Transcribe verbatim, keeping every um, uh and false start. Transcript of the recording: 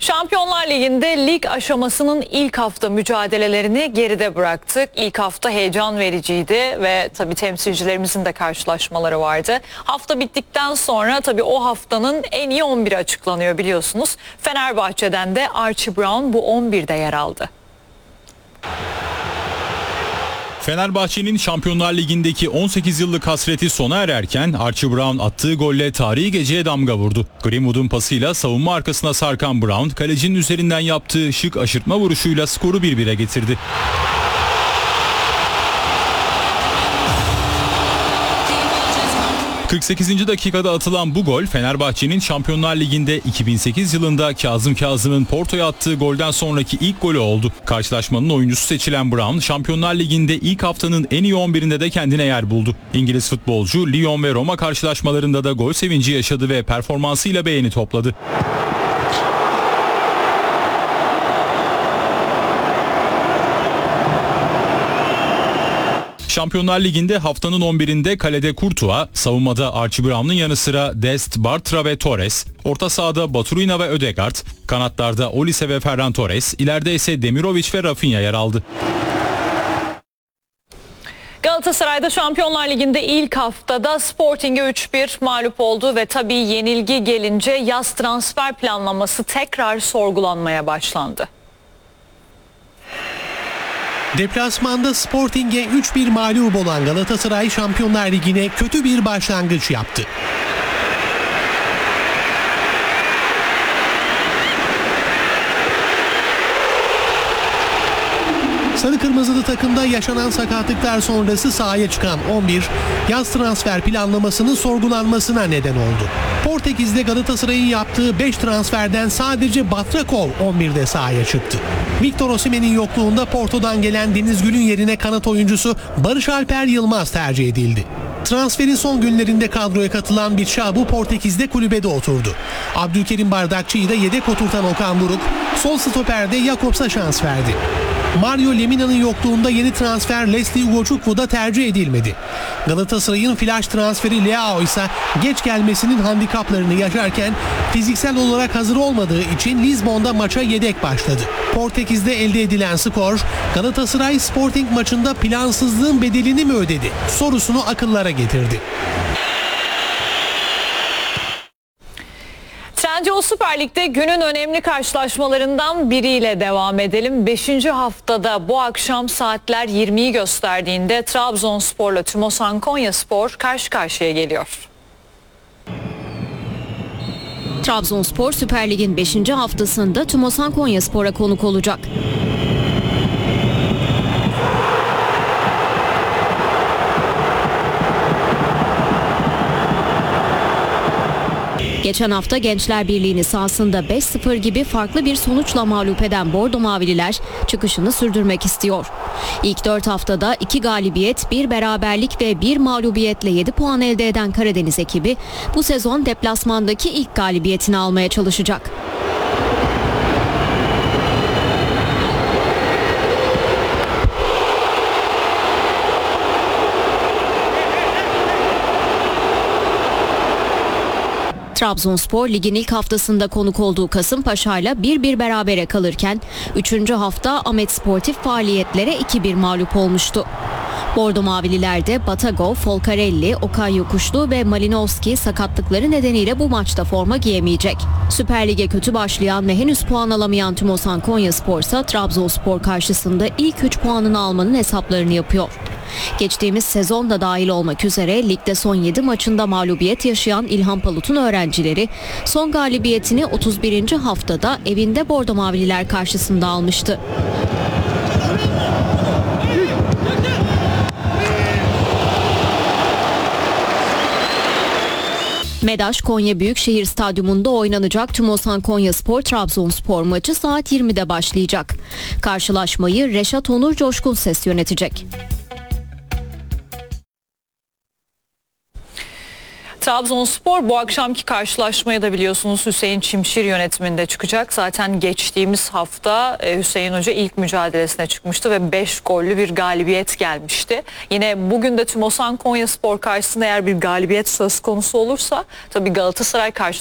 Şampiyonlar Ligi'nde lig aşamasının ilk hafta mücadelelerini geride bıraktık. İlk hafta heyecan vericiydi ve tabii temsilcilerimizin de karşılaşmaları vardı. Hafta bittikten sonra tabii o haftanın en iyi on biri açıklanıyor biliyorsunuz. Fenerbahçe'den de Archie Brown bu on birde yer aldı. Fenerbahçe'nin Şampiyonlar Ligi'ndeki on sekiz yıllık hasreti sona ererken Archie Brown attığı golle tarihi geceye damga vurdu. Greenwood'un pasıyla savunma arkasına sarkan Brown, kalecinin üzerinden yaptığı şık aşırtma vuruşuyla skoru bir bire getirdi. kırk sekizinci dakikada atılan bu gol Fenerbahçe'nin Şampiyonlar Ligi'nde iki bin sekiz yılında Kazım Kazım'ın Porto'ya attığı golden sonraki ilk golü oldu. Karşılaşmanın oyuncusu seçilen Brown, Şampiyonlar Ligi'nde ilk haftanın en iyi on birinde de kendine yer buldu. İngiliz futbolcu Lyon ve Roma karşılaşmalarında da gol sevinci yaşadı ve performansıyla beğeni topladı. Şampiyonlar Ligi'nde haftanın on birinde kalede Courtois, savunmada Archie Brown'un yanı sıra Dest, Bartra ve Torres, orta sahada Baturina ve Ödegaard, kanatlarda Olise ve Ferran Torres, ileride ise Demirovic ve Rafinha yer aldı. Galatasaray'da Şampiyonlar Ligi'nde ilk haftada Sporting'e üç bir mağlup oldu ve tabii yenilgi gelince yaz transfer planlaması tekrar sorgulanmaya başlandı. Deplasmanda Sporting'e üç bir mağlup olan Galatasaray Şampiyonlar Ligi'ne kötü bir başlangıç yaptı. Sarı kırmızılı takımda yaşanan sakatlıklar sonrası sahaya çıkan on bir, yaz transfer planlamasının sorgulanmasına neden oldu. Portekiz'de Galatasaray'ın yaptığı beş transferden sadece Batrakov on birde sahaya çıktı. Victor Osimhen'in yokluğunda Porto'dan gelen Deniz Gül'ün yerine kanat oyuncusu Barış Alper Yılmaz tercih edildi. Transferin son günlerinde kadroya katılan Bichabu Portekiz'de kulübede oturdu. Abdülkerim Bardakçı'yı da yedek oturtan Okan Buruk, sol stoperde Jakobs'a şans verdi. Mario Lemina'nın yokluğunda yeni transfer Leslie Ugochukwu da tercih edilmedi. Galatasaray'ın flash transferi Leao ise geç gelmesinin handikaplarını yaşarken fiziksel olarak hazır olmadığı için Lizbon'da maça yedek başladı. Portekiz'de elde edilen skor, Galatasaray Sporting maçında plansızlığın bedelini mi ödedi sorusunu akıllara getirdi. Trendyol Süper Lig'de günün önemli karşılaşmalarından biriyle devam edelim. beşinci haftada bu akşam saatler yirmiyi gösterdiğinde Trabzonspor'la Tümosan Konyaspor karşı karşıya geliyor. Trabzonspor Süper Lig'in beşinci haftasında Tümosan Konyaspor'a konuk olacak. Geçen hafta Gençler Birliği'ni sahasında beş sıfır gibi farklı bir sonuçla mağlup eden Bordo Mavililer çıkışını sürdürmek istiyor. İlk dört haftada iki galibiyet, bir beraberlik ve bir mağlubiyetle yedi puan elde eden Karadeniz ekibi bu sezon deplasmandaki ilk galibiyetini almaya çalışacak. Trabzonspor ligin ilk haftasında konuk olduğu Kasımpaşa ile bir bir berabere kalırken üçüncü hafta Ahmet Sportif faaliyetlere iki bir mağlup olmuştu. Bordo Mavililerde Batagov, Folcarelli, Okay Yokuşlu ve Malinowski sakatlıkları nedeniyle bu maçta forma giyemeyecek. Süper Lig'e kötü başlayan ve henüz puan alamayan Tümosan Konyaspor ise Trabzonspor karşısında ilk üç puanını almanın hesaplarını yapıyor. Geçtiğimiz sezon da dahil olmak üzere ligde son yedi maçında mağlubiyet yaşayan İlhan Palut'un öğrencileri son galibiyetini otuz birinci haftada evinde Bordo Mavililer karşısında almıştı. Medaş Konya Büyükşehir Stadyumunda oynanacak Tümosan Konyaspor Trabzonspor maçı saat yirmide başlayacak. Karşılaşmayı Reşat Onur Coşkun Ses yönetecek. Trabzonspor bu akşamki karşılaşmaya da biliyorsunuz Hüseyin Çimşir yönetiminde çıkacak. Zaten geçtiğimiz hafta Hüseyin Hoca ilk mücadelesine çıkmıştı ve beş gollü bir galibiyet gelmişti. Yine bugün de Tümosan Konyaspor karşısında eğer bir galibiyet söz konusu olursa tabii Galatasaray karşı